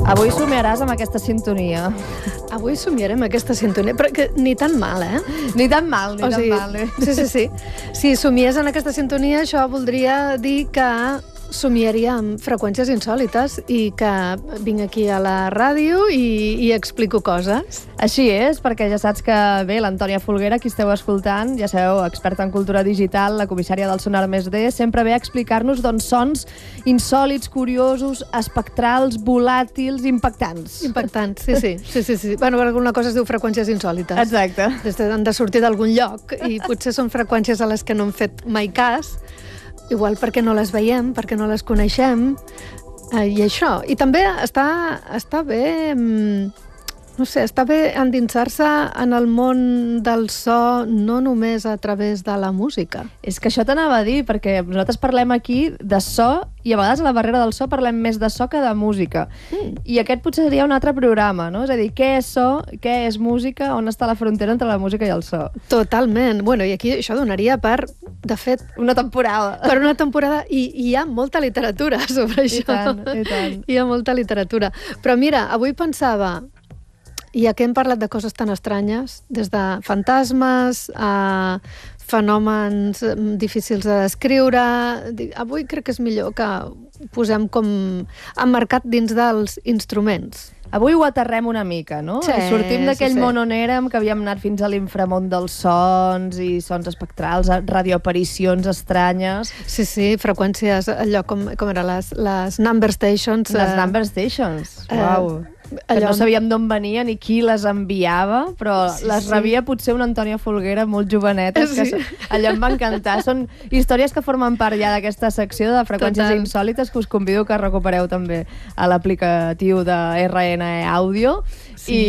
Avui somiaràs amb aquesta sintonia. Avui somiarem aquesta sintonia, però que ni tan mal, Ni tan mal, ni tan mal. Sí. Si somies en aquesta sintonia, això voldria dir que somiaria amb freqüències insòlites i que vinc aquí a la ràdio i explico coses. Així és, perquè ja saps que bé, l'Antònia Folguera, qui esteu escoltant, ja sabeu, experta en cultura digital, la comissària del Sonar Més D, sempre ve a explicar-nos sons insòlits, curiosos, espectrals, volàtils, impactants. Impactants, sí. Bueno, alguna cosa es diu freqüències insòlites. Exacte. Han de sortir d'algun lloc i potser són freqüències a les que no hem fet mai cas, igual perquè no les veiem, perquè no les coneixem, i això. I també està bé... No sé, està bé endinsar-se en el món del so no només a través de la música. És que això t'anava a dir, perquè nosaltres parlem aquí de so i a vegades a la barrera del so parlem més de so que de música. I aquest potser seria un altre programa, no? És a dir, què és so, què és música, on està la frontera entre la música i el so? Totalment. Bueno, i aquí això donaria per, de fet... Una temporada. Per una temporada, i hi ha molta literatura sobre això. I tant. Hi ha molta literatura. Però mira, avui pensava... Ja que hem parlat de coses tan estranyes, des de fantasmes a fenòmens difícils de descriure, avui crec que és millor que posem com emmarcat dins dels instruments. Avui ho aterrem una mica, no? Sí, sortim d'aquell sí. món on érem, que havíem anat fins a l'inframont dels sons i sons espectrals, radioaparicions estranyes. Sí, freqüències, allò com eren les number stations. Les number stations, uau. Que no sabíem d'on venien ni qui les enviava, però les rebia potser una Antònia Folguera molt joveneta, que allò em va encantar. Són històries que formen part ja d'aquesta secció de freqüències insòlites que us convido que recupereu també a l'aplicatiu de RN Àudio.